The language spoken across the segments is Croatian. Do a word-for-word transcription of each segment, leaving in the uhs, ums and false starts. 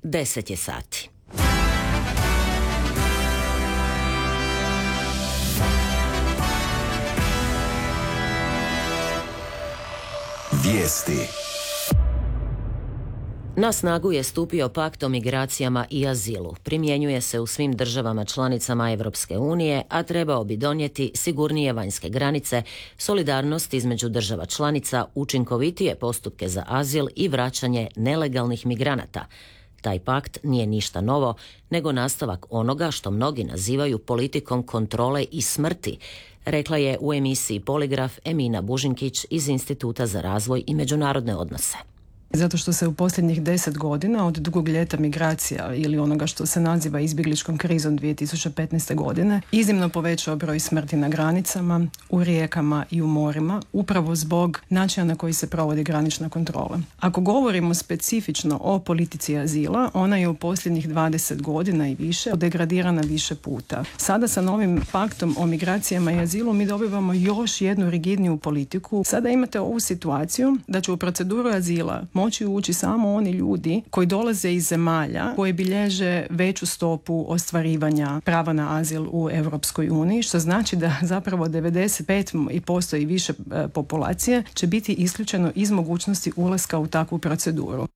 deset je sati. Vijesti. Na snagu je stupio pakt o migracijama i azilu. Primjenjuje se u svim državama članicama Europske unije, a trebao bi donijeti sigurnije vanjske granice, solidarnost između država članica, učinkovitije postupke za azil i vraćanje nelegalnih migranata. Taj pakt nije ništa novo, nego nastavak onoga što mnogi nazivaju politikom kontrole i smrti, rekla je u emisiji Poligraf Emina Bužinkić iz Instituta za razvoj i međunarodne odnose. Zato što se u posljednjih deset godina od drugog ljeta migracija ili onoga što se naziva izbjegličkom krizom dvije tisuće petnaeste. godine iznimno povećao broj smrti na granicama, u rijekama i u morima, upravo zbog načina na koji se provodi granična kontrola. Ako govorimo specifično o politici azila, ona je u posljednjih dvadeset godina i više degradirana više puta. Sada sa novim paktom o migracijama i azilu mi dobivamo još jednu rigidniju politiku. Sada imate ovu situaciju da će u proceduru azila moći ući samo oni ljudi koji dolaze iz zemalja koji bilježe veću stopu ostvarivanja prava na azil u Europskoj uniji, što znači da zapravo devedeset pet posto i više populacije će biti isključeno iz mogućnosti ulaska u takvu proceduru.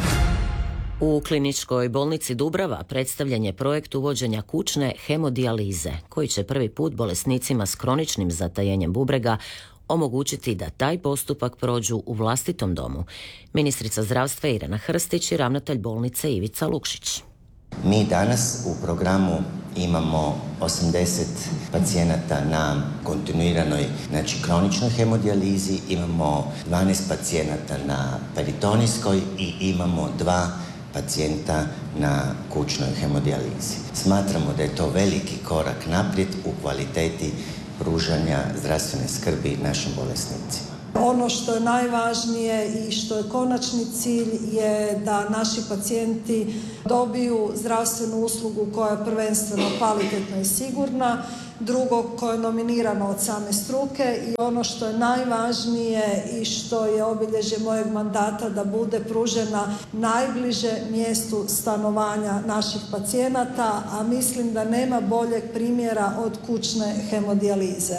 U kliničkoj bolnici Dubrava predstavljen je projekt uvođenja kućne hemodijalize, koji će prvi put bolesnicima s kroničnim zatajenjem bubrega omogućiti da taj postupak prođu u vlastitom domu. Ministrica zdravstva Irena Hrstić i ravnatelj bolnice Ivica Lukšić. Mi danas u programu imamo osamdeset pacijenata na kontinuiranoj, znači kroničnoj hemodijalizi, imamo dvanaest pacijenata na peritonijskoj i imamo dva pacijenta na kućnoj hemodijalizi. Smatramo da je to veliki korak naprijed u kvaliteti pružanja zdravstvene skrbi našim bolesnicima. Ono što je najvažnije i što je konačni cilj je da naši pacijenti dobiju zdravstvenu uslugu koja je prvenstveno kvalitetna i sigurna, drugo koje je nominirano od same struke i ono što je najvažnije i što je obilježje mojeg mandata da bude pružena najbliže mjestu stanovanja naših pacijenata, a mislim da nema boljeg primjera od kućne hemodijalize.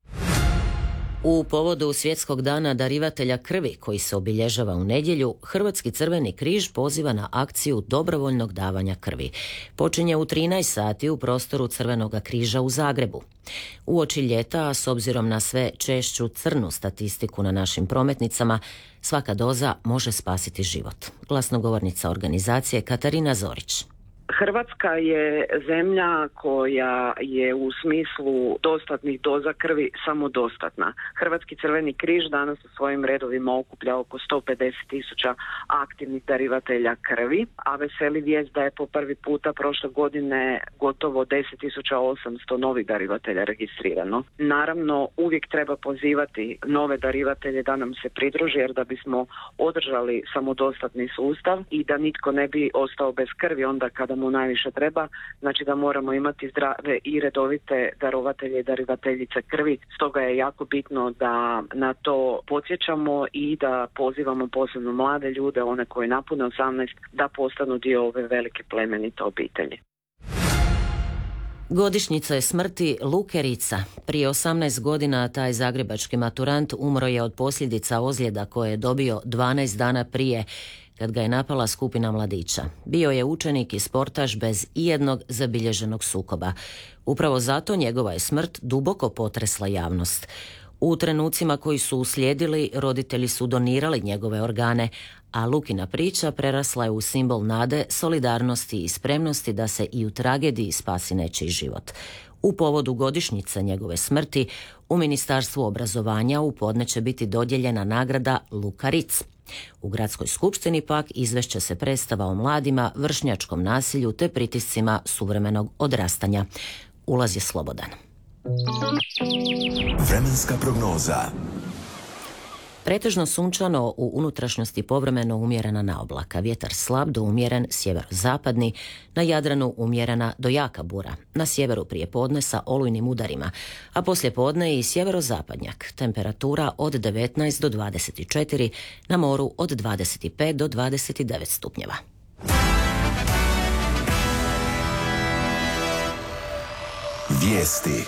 U povodu Svjetskog dana darivatelja krvi koji se obilježava u nedjelju, Hrvatski crveni križ poziva na akciju dobrovoljnog davanja krvi. Počinje u trinaest sati u prostoru Crvenog križa u Zagrebu. Uoči ljeta, a s obzirom na sve češću crnu statistiku na našim prometnicama, svaka doza može spasiti život. Glasnogovornica organizacije Katarina Zorić. Hrvatska je zemlja koja je u smislu dostatnih doza krvi samodostatna. Hrvatski crveni križ danas u svojim redovima okuplja oko sto pedeset tisuća aktivnih darivatelja krvi, a veseli vijest da je po prvi puta prošle godine gotovo deset tisuća osamsto novih darivatelja registrirano. Naravno, uvijek treba pozivati nove darivatelje da nam se pridruže, jer da bismo održali samodostatni sustav i da nitko ne bi ostao bez krvi onda kada mu najviše treba, znači da moramo imati zdrave i redovite darovatelje i darivateljice krvi. Stoga je jako bitno da na to podsjećamo i da pozivamo posebno mlade ljude, one koji napune osamnaest, da postanu dio ove velike plemenite obitelji. Godišnjica je smrti Luke Ritza. Prije osamnaest godina taj zagrebački maturant umro je od posljedica ozljeda koje je dobio dvanaest dana prije, kad ga je napala skupina mladića. Bio je učenik i sportaš bez ijednog zabilježenog sukoba. Upravo zato njegova je smrt duboko potresla javnost. U trenucima koji su uslijedili, roditelji su donirali njegove organe, a Lukina priča prerasla je u simbol nade, solidarnosti i spremnosti da se i u tragediji spasi nečiji život. U povodu godišnjice njegove smrti u Ministarstvu obrazovanja u podne će biti dodijeljena nagrada Luka Ritz. U gradskoj skupštini pak izvešće se predstava o mladima, vršnjačkom nasilju te pritiscima suvremenog odrastanja. Ulaz je slobodan. Vremenska prognoza. Pretežno sunčano, u unutrašnjosti povremeno umjerena naoblaka. Vjetar slab do umjeren sjeverozapadni, na Jadranu umjerena do jaka bura. Na sjeveru prije podne sa olujnim udarima, a poslije podne i sjeverozapadnjak. Temperatura od devetnaest do dvadeset četiri, na moru od dvadeset pet do dvadeset devet stupnjeva. Vijesti.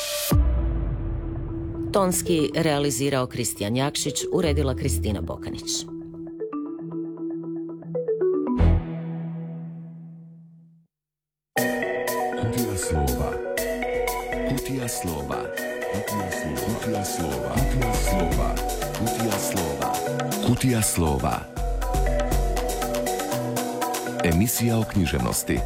Tonski realizirao Kristijan Jakšić, uredila Kristina Bokanić. Kutija slova. Kutija slova. Kutija slova. Kutija slova. Kutija slova. Kutija slova. Emisija o književnosti.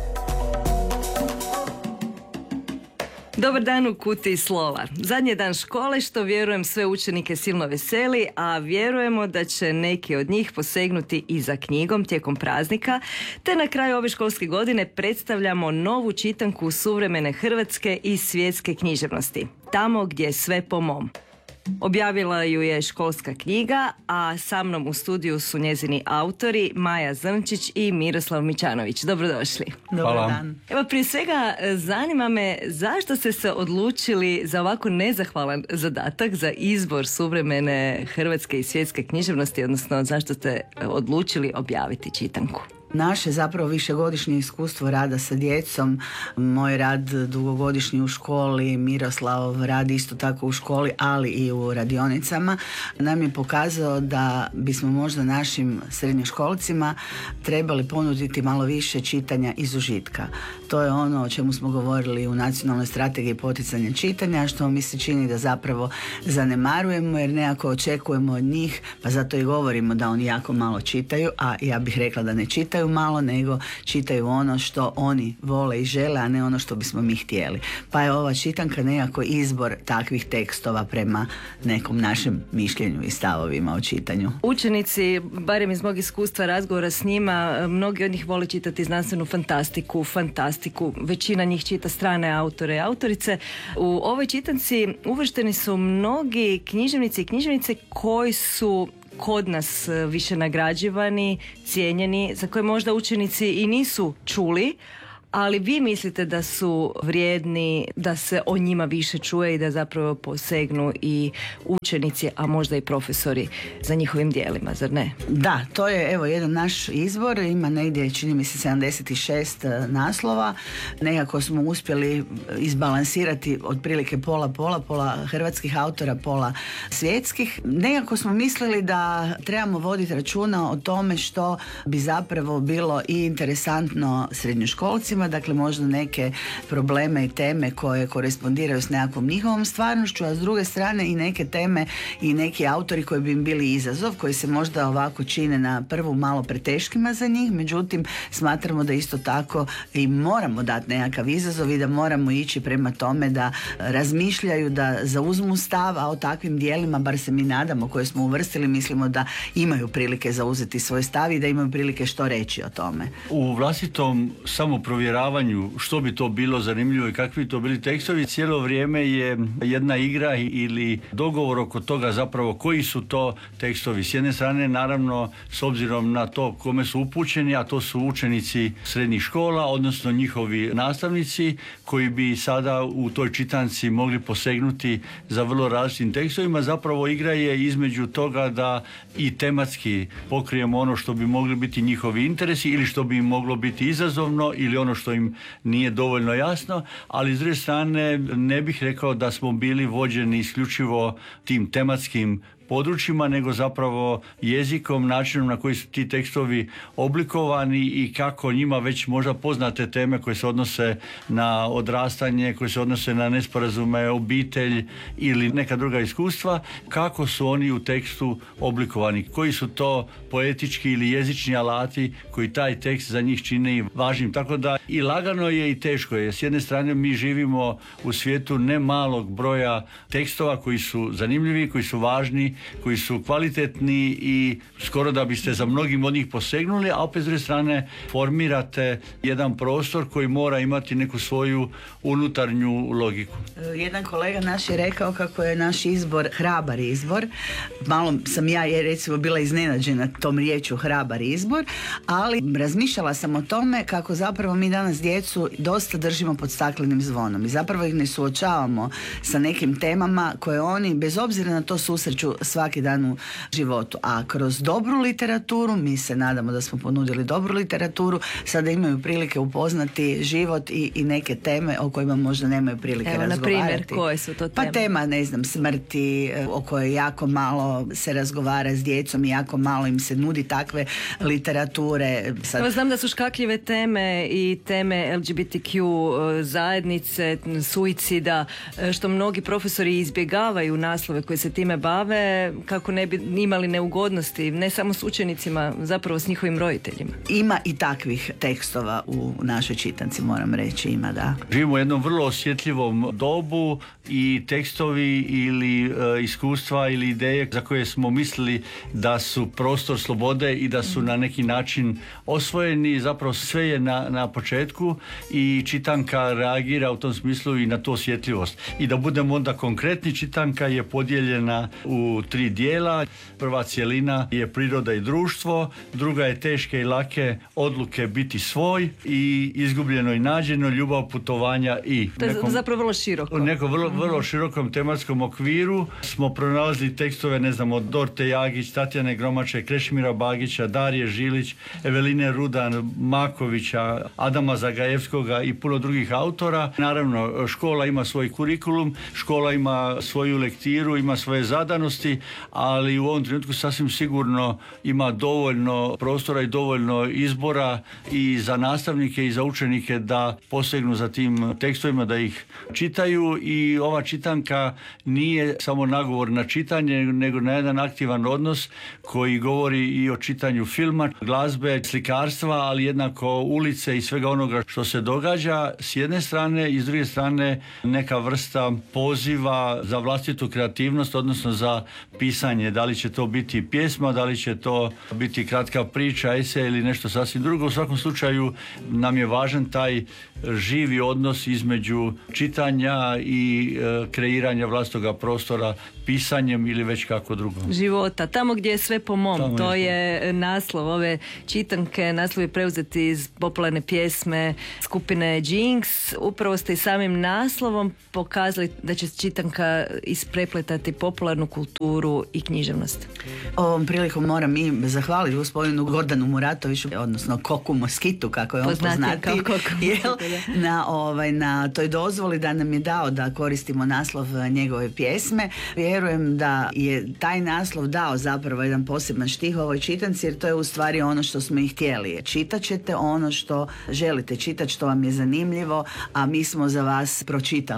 Dobar dan u Kutiji slova. Zadnji dan škole, što vjerujem sve učenike silno veseli, a vjerujemo da će neki od njih posegnuti i za knjigom tijekom praznika, te na kraju ove školske godine predstavljamo novu čitanku suvremene hrvatske i svjetske književnosti, Tamo gdje je sve po mom. Objavila ju je Školska knjiga, a sa mnom u studiju su njezini autori Maja Zrnčić i Miroslav Mičanović. Dobrodošli. Dobar dan. Evo, prije svega zanima me zašto ste se odlučili za ovako nezahvalan zadatak za izbor suvremene hrvatske i svjetske književnosti, odnosno zašto ste odlučili objaviti čitanku? Naše zapravo višegodišnje iskustvo rada sa djecom, moj rad dugogodišnji u školi, Miroslav rad isto tako u školi, ali i u radionicama, nam je pokazao da bismo možda našim srednjoškolcima trebali ponuditi malo više čitanja iz užitka. To je ono o čemu smo govorili u Nacionalnoj strategiji poticanja čitanja, što mi se čini da zapravo zanemarujemo, jer nekako očekujemo od njih, pa zato i govorimo da oni jako malo čitaju, a ja bih rekla da ne čitaju malo, nego čitaju ono što oni vole i žele, a ne ono što bismo mi htjeli. Pa je ova čitanka nekako izbor takvih tekstova prema nekom našem mišljenju i stavovima o čitanju. Učenici, barem iz mog iskustva razgovora s njima, mnogi od njih vole čitati znanstvenu fantastiku, fantastiku, većina njih čita strane autore i autorice. U ovoj čitanci uvršteni su mnogi književnici i književnice koji su kod nas više nagrađivani, cijenjeni, za koje možda učenici i nisu čuli, ali vi mislite da su vrijedni, da se o njima više čuje i da zapravo posegnu i učenici, a možda i profesori za njihovim djelima, zar ne? Da, to je evo jedan naš izbor, ima negdje, čini mi se, sedamdeset šest naslova. Nekako smo uspjeli izbalansirati otprilike pola, pola, pola hrvatskih autora, pola svjetskih. Nekako smo mislili da trebamo voditi računa o tome što bi zapravo bilo i interesantno srednjoškolcima, dakle možda neke probleme i teme koje korespondiraju s nekakvom njihovom stvarnošću, a s druge strane i neke teme i neki autori koji bi im bili izazov, koji se možda ovako čine na prvu malo preteškima za njih, međutim smatramo da isto tako i moramo dati nekakav izazov i da moramo ići prema tome da razmišljaju, da zauzmu stav, a o takvim dijelima, bar se mi nadamo, koje smo uvrstili, mislimo da imaju prilike zauzeti svoj stav i da imaju prilike što reći o tome. U vlastitom samoprovjeravanju što bi to bilo zanimljivo i kakvi to bili tekstovi, cijelo vrijeme je jedna igra ili dogovor oko toga zapravo koji su to tekstovi. S jedne strane, naravno, s obzirom na to kome su upućeni, a to su učenici srednjih škola, odnosno njihovi nastavnici, koji bi sada u toj čitanci mogli posegnuti za vrlo različitim tekstovima. Zapravo igra je između toga da i tematski pokrijemo ono što bi mogli biti njihovi interesi ili što bi im moglo biti izazovno ili ono što im nije dovoljno jasno, ali s druge strane ne bih rekao da smo bili vođeni isključivo tim tematskim područjima, nego zapravo jezikom, načinom na koji su ti tekstovi oblikovani i kako njima već možda poznate teme koje se odnose na odrastanje, koje se odnose na nesporazume, obitelj ili neka druga iskustva, kako su oni u tekstu oblikovani, koji su to poetički ili jezični alati koji taj tekst za njih čine važnim. Tako da i lagano je i teško je. S jedne strane mi živimo u svijetu ne malog broja tekstova koji su zanimljivi, koji su važni, koji su kvalitetni i skoro da biste za mnogim od njih posegnuli, a opet s druge strane formirate jedan prostor koji mora imati neku svoju unutarnju logiku. Jedan kolega naš je rekao kako je naš izbor hrabar izbor. Malo sam ja je recimo bila iznenađena tom riječu hrabar izbor, ali razmišljala sam o tome kako zapravo mi danas djecu dosta držimo pod staklenim zvonom i zapravo ih ne suočavamo sa nekim temama koje oni bez obzira na to susreću svaki dan u životu. A kroz dobru literaturu, mi se nadamo da smo ponudili dobru literaturu, sada imaju prilike upoznati život i, i neke teme o kojima možda nemaju prilike Evo, razgovarati. na primjer, koje su to teme? Pa tema, ne znam, smrti, o kojoj jako malo se razgovara s djecom i jako malo im se nudi takve literature. Sad... Evo, znam da su škakljive teme i teme L G B T Q zajednice, suicida, što mnogi profesori izbjegavaju naslove koji se time bave kako ne bi imali neugodnosti, ne samo s učenicima, zapravo s njihovim roditeljima. Ima i takvih tekstova u našoj čitanci, moram reći, ima, da. Živimo u jednom vrlo osjetljivom dobu i tekstovi ili e, iskustva ili ideje za koje smo mislili da su prostor slobode i da su na neki način osvojeni, zapravo sve je na, na početku i čitanka reagira u tom smislu i na tu osjetljivost. I da budemo onda konkretni, čitanka je podijeljena u tri dijela. Prva cjelina je priroda i društvo, druga je teške i lake odluke biti svoj i izgubljeno i nađeno, ljubav, putovanja i... To je nekom, zapravo vrlo široko. U nekom vrlo, vrlo širokom tematskom okviru smo pronalazili tekstove, ne znam, od Dorte Jagić, Tatjane Gromače, Krešimira Bagića, Darije Žilić, Eveline Rudan, Makovića, Adama Zagajevskoga i puno drugih autora. Naravno, škola ima svoj kurikulum, škola ima svoju lektiru, ima svoje zadanosti, ali u ovom trenutku sasvim sigurno ima dovoljno prostora i dovoljno izbora i za nastavnike i za učenike da posegnu za tim tekstovima, da ih čitaju i ova čitanka nije samo nagovor na čitanje, nego na jedan aktivan odnos koji govori i o čitanju filma, glazbe, slikarstva, ali jednako ulice i svega onoga što se događa s jedne strane i s druge strane neka vrsta poziva za vlastitu kreativnost, odnosno za pisanje. Da li će to biti pjesma, da li će to biti kratka priča, esej ili nešto sasvim drugo. U svakom slučaju nam je važan taj živi odnos između čitanja i e, kreiranja vlastitoga prostora pisanjem ili već kako drugo. Života. Tamo gdje je sve po mom. Tamo to je, je naslov ove čitanke. Naslov je preuzeti iz popularne pjesme skupine Jinx. Upravo ste i samim naslovom pokazali da će čitanka isprepletati popularnu kulturu i književnost. Ovom prilikom moram i zahvaliti gospodinu Gordanu Muratoviću, odnosno Koku Moskitu, kako je on poznati, jel, na, ovaj, na toj dozvoli da nam je dao da koristimo naslov njegove pjesme. Vjerujem da je taj naslov dao zapravo jedan poseban štih ovoj čitanci, jer to je u stvari ono što smo i htjeli. Čitat ćete ono što želite čitati, što vam je zanimljivo, a mi smo za vas pročitali